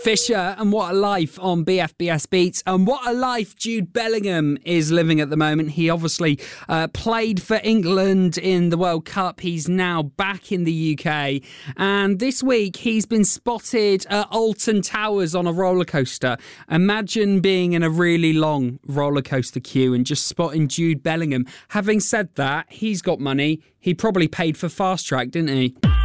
Fisher and What a Life on BFBS Beats, and what a life Jude Bellingham is living at the moment. He obviously played for England in the World Cup. He's now back in the UK, and this week he's been spotted at Alton Towers on a roller coaster. Imagine being in a really long roller coaster queue and just spotting Jude Bellingham. Having said that, he's got money. He probably paid for Fast Track, didn't he?